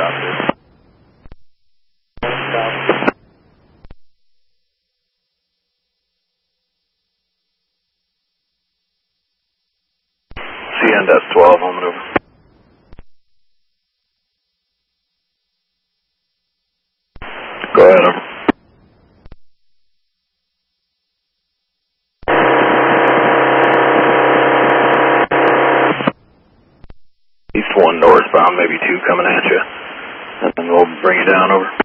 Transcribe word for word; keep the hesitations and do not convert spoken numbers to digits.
Copy. C N S twelve, home and over. Go ahead, over. East one northbound, maybe two coming at you. And then we'll bring you down, over.